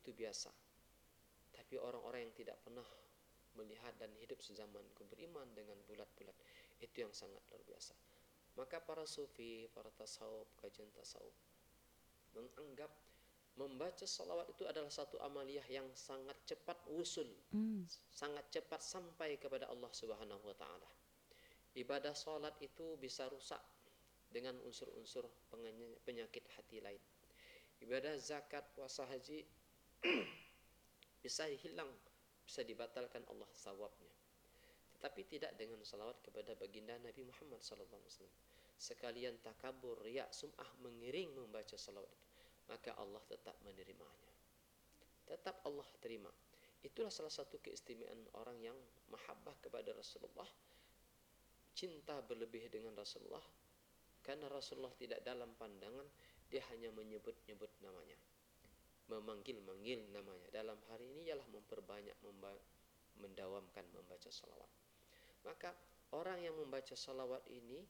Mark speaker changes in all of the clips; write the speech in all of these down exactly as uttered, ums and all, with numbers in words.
Speaker 1: begitu biasa. Tapi orang-orang yang tidak pernah melihat dan hidup sezaman beriman dengan bulat-bulat, itu yang sangat luar biasa. Maka para sufi, para tasawuf, kajian tasawuf menganggap membaca salawat itu adalah satu amaliyah yang sangat cepat wusul, mm. sangat cepat sampai kepada Allah Subhanahu wa taala. Ibadah salat itu bisa rusak dengan unsur-unsur penyakit hati lain. Ibadah zakat, puasa, haji bisa hilang, bisa dibatalkan Allah sawabnya. Tetapi tidak dengan salawat kepada baginda Nabi Muhammad sallallahu alaihi wasallam. Sekalian takabur, riya, sum'ah mengiring membaca salawat itu, maka Allah tetap menerimanya. Tetap Allah terima. Itulah salah satu keistimewaan orang yang mahabbah kepada Rasulullah, cinta berlebih dengan Rasulullah, karena Rasulullah tidak dalam pandangan, dia hanya menyebut-nyebut namanya, memanggil-manggil namanya. Dalam hari ini ialah memperbanyak, memba- mendawamkan membaca salawat. Maka orang yang membaca salawat ini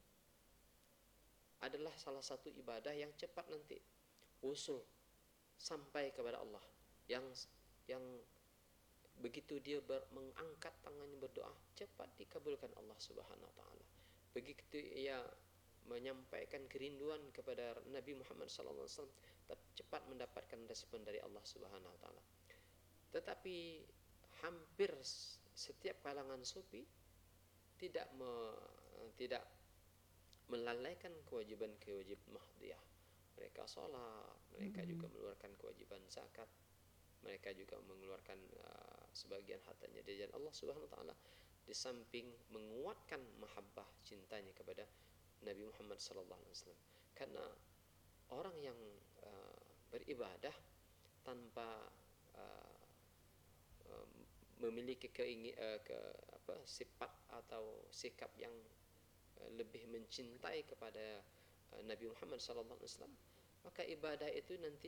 Speaker 1: adalah salah satu ibadah yang cepat nanti usul sampai kepada Allah, yang yang begitu dia ber, mengangkat tangannya berdoa, cepat dikabulkan Allah Subhanahu wa taala. Begitu ia menyampaikan kerinduan kepada Nabi Muhammad sallallahu alaihi wasallam, cepat mendapatkan respon dari Allah Subhanahu wa taala. Tetapi hampir setiap kalangan sufi tidak me, tidak melalaikan kewajiban-kewajiban mahdiyah. Mereka sholat, mereka mm-hmm. juga mengeluarkan kewajiban zakat, mereka juga mengeluarkan uh, sebagian hartanya di jalan Allah Subhanahu wa taala, di samping menguatkan mahabbah cintanya kepada Nabi Muhammad sallallahu alaihi wasallam. Karena orang yang uh, beribadah tanpa uh, uh, memiliki keingin uh, ke apa sifat atau sikap yang uh, lebih mencintai kepada uh, Nabi Muhammad sallallahu alaihi wasallam, maka ibadah itu nanti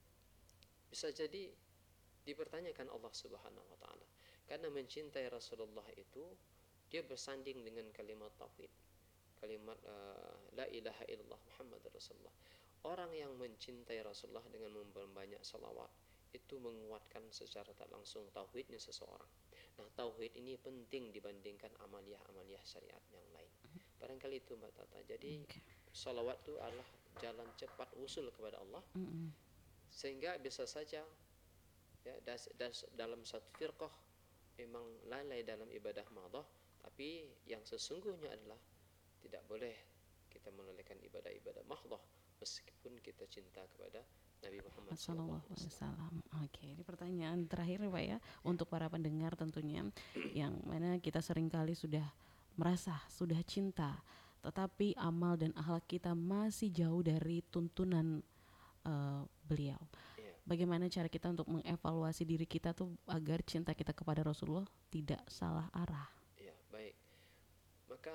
Speaker 1: bisa jadi dipertanyakan Allah Subhanahu wa taala. Karena mencintai Rasulullah itu dia bersanding dengan kalimat tauhid, kalimat uh, la ilaha illallah Muhammad Rasulullah. Orang yang mencintai Rasulullah dengan memperbanyak salawat itu menguatkan secara tak langsung tauhidnya seseorang. Nah, tauhid ini penting dibandingkan amaliyah-amaliyah syariat yang lain. Barangkali itu Mbak Tata. Jadi okay. salawat itu adalah jalan cepat usul kepada Allah, mm-hmm. sehingga bisa saja ya, das, das, dalam satu firqah memang lalai dalam ibadah madah, tapi yang sesungguhnya adalah tidak boleh kita melalaikan ibadah-ibadah mahdah meskipun kita cinta kepada Nabi Muhammad sallallahu alaihi wasallam.
Speaker 2: Oke, ini pertanyaan terakhir Pak ya, untuk para pendengar tentunya, yang mana kita seringkali sudah merasa sudah cinta, tetapi amal dan akhlak kita masih jauh dari tuntunan uh, beliau.
Speaker 1: Yeah.
Speaker 2: Bagaimana cara kita untuk mengevaluasi diri kita tuh agar cinta kita kepada Rasulullah tidak salah arah?
Speaker 1: Ya, baik. Maka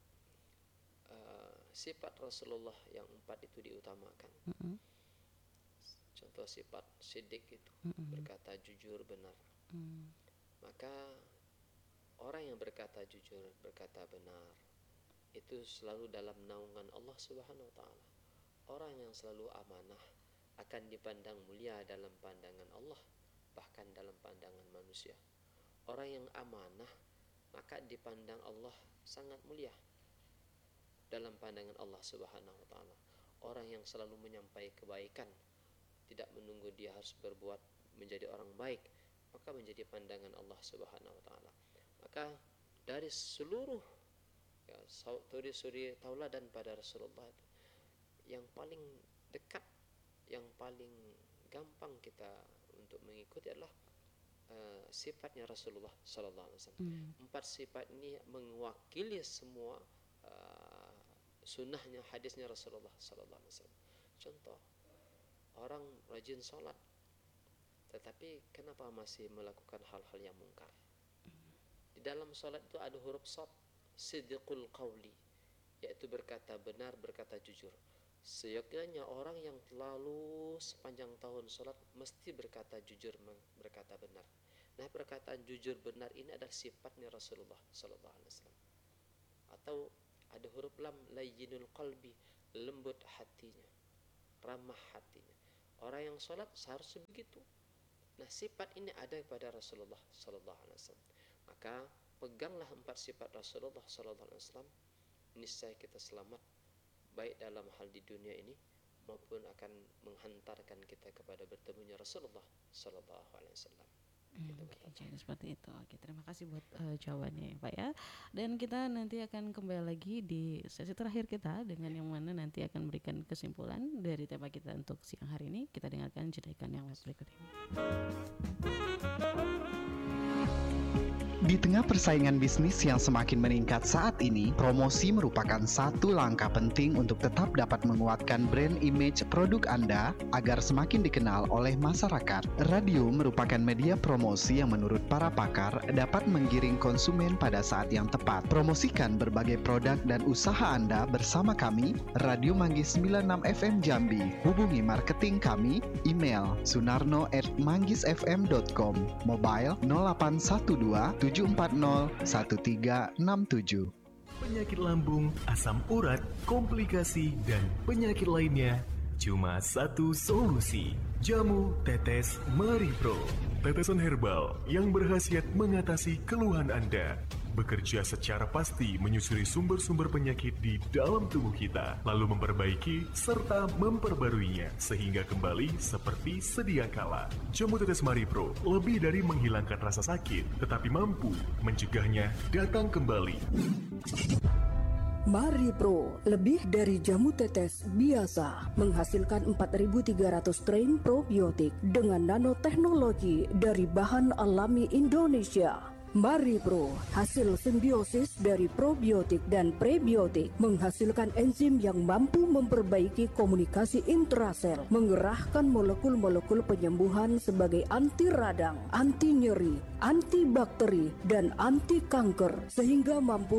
Speaker 1: uh, sifat Rasulullah yang empat itu diutamakan. Mm-hmm. Contoh sifat siddiq itu, mm-hmm. berkata jujur benar. Mm. Maka orang yang berkata jujur, berkata benar, itu selalu dalam naungan Allah Subhanahu wa taala. Orang yang selalu amanah akan dipandang mulia dalam pandangan Allah, bahkan dalam pandangan manusia. Orang yang amanah maka dipandang Allah sangat mulia dalam pandangan Allah Subhanahu wa taala. Orang yang selalu menyampai kebaikan, tidak menunggu dia harus berbuat menjadi orang baik, maka menjadi pandangan Allah Subhanahu wa taala. Maka dari seluruh ya, suri-suri tauladan pada Rasulullah itu, yang paling dekat, yang paling gampang kita untuk mengikuti adalah uh, sifatnya Rasulullah sallallahu alaihi wasallam. Mm. Empat sifat ini mewakili semua uh, sunnahnya, hadisnya Rasulullah sallallahu alaihi wasallam. Contoh, orang rajin sholat, tetapi kenapa masih melakukan hal-hal yang mungkar? Di dalam sholat itu ada huruf shad, sidqul qawli, yaitu berkata benar, berkata jujur. Seyogyanya orang yang terlalu sepanjang tahun sholat mesti berkata jujur, berkata benar. Nah, perkataan jujur benar ini adalah sifatnya Rasulullah sallallahu alaihi wasallam. Atau ada huruf lam, layyinul qalbi, lembut hatinya, ramah hatinya. Orang yang sholat seharusnya begitu. Nah, sifat ini ada pada Rasulullah sallallahu alaihi wasallam. Maka peganglah empat sifat Rasulullah sallallahu alaihi wasallam, niscaya kita selamat baik dalam hal di dunia ini maupun akan menghantarkan kita kepada bertemunya Rasulullah sallallahu alaihi wasallam.
Speaker 2: Hmm, oke, jadi seperti itu. Oke, terima kasih buat uh, jawabannya ya, Pak ya. Dan kita nanti akan kembali lagi di sesi terakhir kita dengan yang mana nanti akan memberikan kesimpulan dari tema kita untuk siang hari ini. Kita dengarkan jeda iklan yang berikut ini.
Speaker 3: Di tengah persaingan bisnis yang semakin meningkat saat ini, promosi merupakan satu langkah penting untuk tetap dapat menguatkan brand image produk Anda agar semakin dikenal oleh masyarakat. Radio merupakan media promosi yang menurut para pakar dapat menggiring konsumen pada saat yang tepat. Promosikan berbagai produk dan usaha Anda bersama kami, Radio Manggis sembilan puluh enam F M Jambi. Hubungi marketing kami, email sunarno at manggisfm dot com, mobile nol delapan satu dua tujuh empat nol satu tiga enam tujuh.
Speaker 4: Penyakit lambung, asam urat, komplikasi, dan penyakit lainnya, cuma satu solusi. Jamu Tetes Maripro. Tetesan herbal yang berkhasiat mengatasi keluhan Anda. Bekerja secara pasti menyusuri sumber-sumber penyakit di dalam tubuh kita, lalu memperbaiki serta memperbaruinya sehingga kembali seperti sedia kala. Jamu Tetes Maripro lebih dari menghilangkan rasa sakit, tetapi mampu mencegahnya datang kembali.
Speaker 5: Maripro, lebih dari jamu tetes biasa, menghasilkan empat ribu tiga ratus strain probiotik dengan nanoteknologi dari bahan alami Indonesia. Maripro, hasil simbiosis dari probiotik dan prebiotik, menghasilkan enzim yang mampu memperbaiki komunikasi intrasel, mengerahkan molekul-molekul penyembuhan sebagai anti radang, anti nyeri, anti bakteri, dan anti kanker, sehingga mampu